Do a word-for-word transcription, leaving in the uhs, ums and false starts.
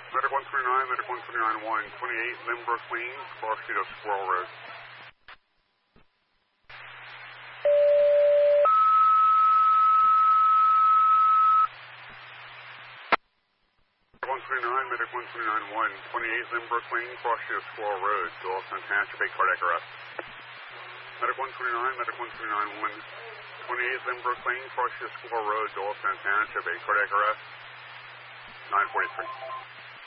Medic one twenty-nine, Medic one twenty-nine one, twenty-eight Limbrook Lane, cross street of Squirrel Road. one twenty-nine, Medic one twenty-nine one, twenty-eight Limbrook Lane, cross street of Squirrel Road, Dual Santana, Bay cardiac arrest. Medic one twenty-nine, Medic one twenty-nine one, twenty-eight Limbrook Lane, cross street of Squirrel Road, Dual Santana, Bay cardiac arrest. nine forty-three.